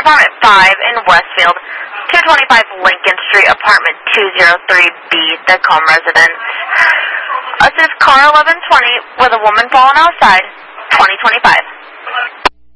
Apartment 5 in Westfield, 225 Lincoln Street, Apartment 203B, Tacoma residence. Assist car 1120 with a woman fallen outside, 2025.